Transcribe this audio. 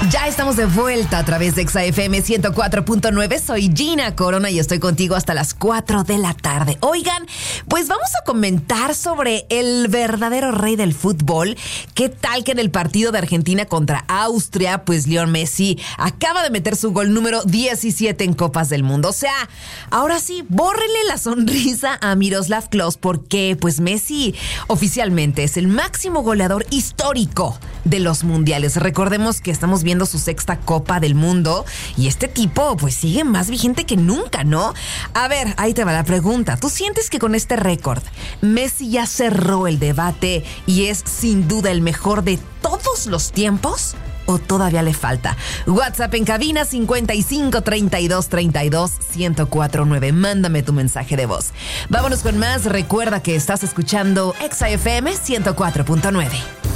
Ya estamos de vuelta a través de XFM 104.9. Soy Gina Corona y estoy contigo hasta las 4 de la tarde. Oigan, pues vamos a comentar sobre el verdadero rey del fútbol. ¿Qué tal que en el partido de Argentina contra Austria, pues Lionel Messi acaba de meter su gol número 17 en Copas del Mundo? O sea, ahora sí, bórrenle la sonrisa a Miroslav Klose porque pues Messi oficialmente es el máximo goleador histórico de los mundiales. Recordemos que estamos viendo su sexta Copa del Mundo y este tipo pues sigue más vigente que nunca, ¿no? A ver, ahí te va la pregunta. ¿Tú sientes que con este récord Messi ya cerró el debate y es sin duda el mejor de todos los tiempos? ¿O todavía le falta? WhatsApp en cabina 55 32 32 1049. Mándame tu mensaje de voz. Vámonos con más. Recuerda que estás escuchando XFM 104.9.